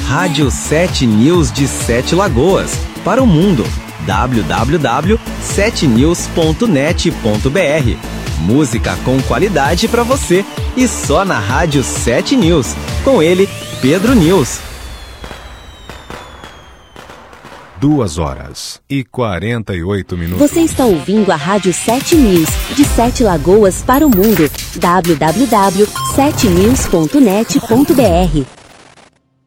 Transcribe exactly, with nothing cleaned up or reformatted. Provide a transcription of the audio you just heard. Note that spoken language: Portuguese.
Rádio sete News de Sete Lagoas, para o mundo. w w w ponto sete news ponto net ponto b r. Música com qualidade para você e só na Rádio sete News. Com ele, Pedro News. Duas horas e quarenta e oito minutos. Você está ouvindo a Rádio sete News, de Sete Lagoas para o mundo. w w w ponto sete news ponto net ponto b r.